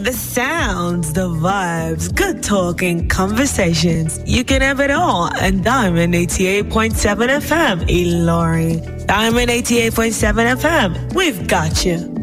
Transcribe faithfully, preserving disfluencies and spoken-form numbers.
the sounds, the vibes, good talking, conversations. You can have it all on Diamond eighty-eight point seven F M, Ilorin. Diamond eighty-eight point seven F M, we've got you.